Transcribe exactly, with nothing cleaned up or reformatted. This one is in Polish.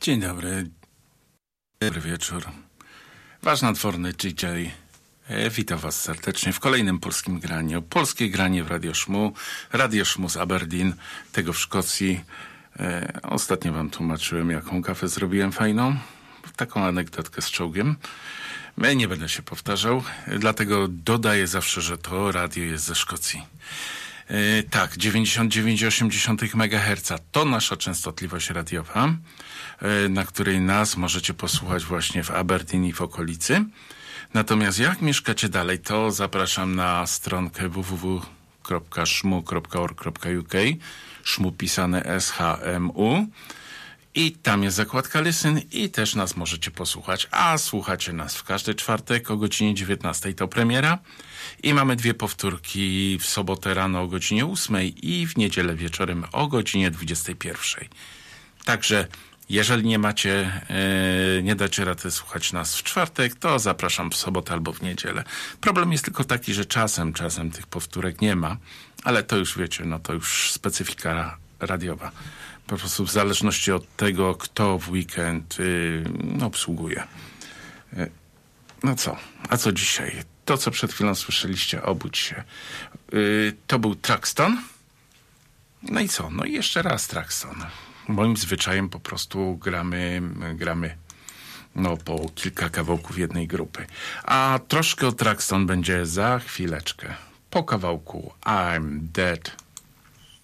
Dzień dobry. Dobry wieczór. Wasz nadworny D J e, witam was serdecznie w kolejnym polskim graniu. Polskie granie w Radio Szmu. Radio Szmu z Aberdeen, tego w Szkocji. E, ostatnio wam tłumaczyłem, jaką kawę zrobiłem fajną. Taką anegdotkę z czołgiem. E, nie będę się powtarzał, e, dlatego dodaję zawsze, że to radio jest ze Szkocji. E, tak, dziewięćdziesiąt dziewięć przecinek osiem megaherca to nasza częstotliwość radiowa, e, na której nas możecie posłuchać właśnie w Aberdeen i w okolicy. Natomiast jak mieszkacie dalej, to zapraszam na stronkę w w w kropka szmu kropka org kropka u k, szmu pisane S H M U, i tam jest zakładka Listen i też nas możecie posłuchać, a słuchacie nas w każdy czwartek o godzinie dziewiętnastej, to premiera, i mamy dwie powtórki w sobotę rano o godzinie ósmej i w niedzielę wieczorem o godzinie dwudziestej pierwszej. Także jeżeli nie macie, yy, nie dacie rady słuchać nas w czwartek, to zapraszam w sobotę albo w niedzielę. Problem jest tylko taki, że czasem, czasem tych powtórek nie ma, ale to już wiecie, no to już specyfika radiowa. Po prostu w zależności od tego, kto w weekend yy, obsługuje. Yy, no co? A co dzisiaj? To, co przed chwilą słyszeliście, obudź się. Yy, to był Traxton. No i co? No i jeszcze raz Traxton. Moim zwyczajem po prostu gramy, gramy no po kilka kawałków jednej grupy. A troszkę o Traxton będzie za chwileczkę. Po kawałku I'm Dead.